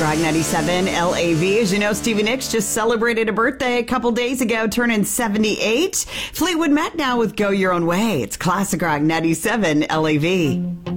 Rock 97 LAV. As you know, Stevie Nicks just celebrated a birthday a couple days ago, turning 78. Fleetwood Mac now with Go Your Own Way. It's Classic Rock 97 LAV.